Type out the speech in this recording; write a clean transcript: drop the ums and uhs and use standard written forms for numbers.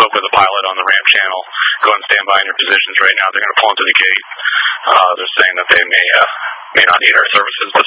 spoke with a pilot on the ramp channel. Go and stand by in your positions right now. They're going to pull into the gate. They're saying that they may not need our services,